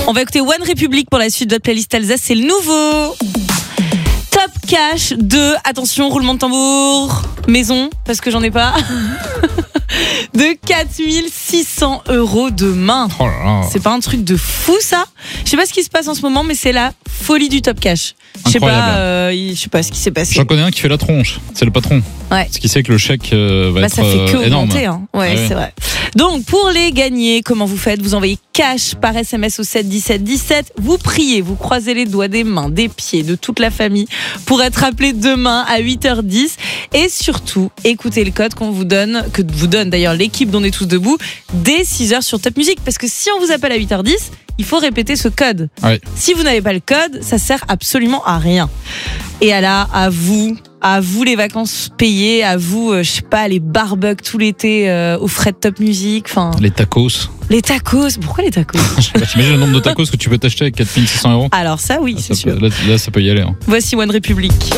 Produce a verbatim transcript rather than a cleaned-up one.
On va écouter One Republic pour la suite de votre playlist Alsace. C'est le nouveau Top Cash de, attention, roulement de tambour, maison, parce que j'en ai pas, de quatre mille six cents euros de main. Oh là là. C'est pas un truc de fou, ça? Je sais pas ce qui se passe en ce moment, mais c'est la folie du Top Cash. Je sais pas, euh, je sais pas ce qui s'est passé. J'en connais un qui fait la tronche, c'est le patron. Ouais. Ce qui sait que le chèque euh, va bah, être ça fait que euh, énorme. augmenter, hein. Ouais, Ah ouais. c'est vrai. Donc, pour les gagner, comment vous faites? Vous envoyez cash par S M S au sept dix-sept dix-sept. Vous priez, vous croisez les doigts des mains, des pieds, de toute la famille pour être appelé demain à huit heures dix. Et surtout, écoutez le code qu'on vous donne, que vous donne d'ailleurs l'équipe d'On est tous debout, dès six heures sur Top Music. Parce que si on vous appelle à huit heures dix, il faut répéter ce code. Ouais. Si vous n'avez pas le code, ça sert absolument à rien. Et là, à vous, à vous les vacances payées, à vous, euh, je sais pas, les barbecues tout l'été euh, aux frais de Top Music, enfin. Les tacos. Les tacos, pourquoi les tacos? T'imagines le nombre de tacos que tu peux t'acheter avec quatre mille six cents euros? Alors ça, oui, Ah, c'est ça sûr. peut, là, là, ça peut y aller. Hein. Voici One Republic.